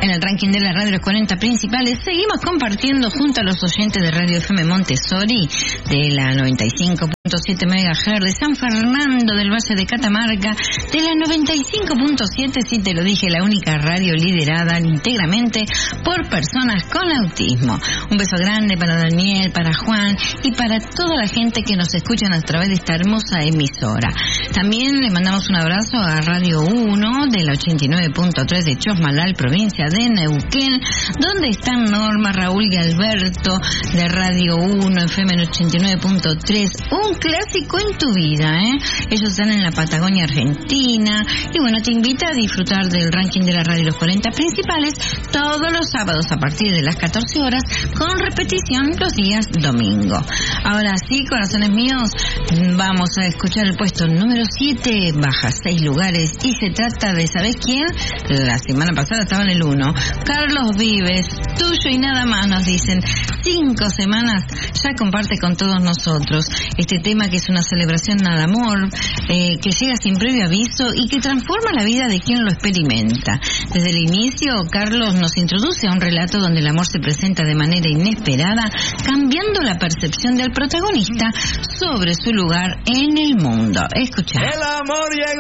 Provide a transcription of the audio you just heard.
En el ranking de la radio de los 40 principales seguimos compartiendo junto a los oyentes de Radio FM Montessori de la 95.7 MHz de San Fernando del Valle de Catamarca, de la 95.7, si te lo dije, la única radio liderada íntegramente por personas con autismo. Un beso grande para Daniel, para Juan y para toda la gente que nos escuchan a través de esta hermosa emisora. También le mandamos un abrazo a Radio 1 de la 89.3 de Chosmalal, provincia de Neuquén, donde están Norma, Raúl y Alberto de Radio 1 FM 89.3, un clásico en tu vida, Ellos están en la Patagonia Argentina y bueno, te invita a disfrutar del ranking de la radio de los 40 principales todos los sábados a partir de las 14 horas, con repetición los días domingo. Ahora sí, corazones míos, vamos a escuchar el puesto número 7, baja 6 lugares y se trata de, ¿sabés quién? La semana pasada estaba en el 1. Carlos Vives, tuyo y nada más, nos dicen. 5 semanas ya comparte con todos nosotros este tema que es una celebración al amor, que llega sin previo aviso y que transforma la vida de quien lo experimenta. Desde el inicio, Carlos nos introduce a un relato donde el amor se presenta de manera inesperada, cambiando la percepción del protagonista sobre su lugar en el mundo. Escuchá. El amor llegó.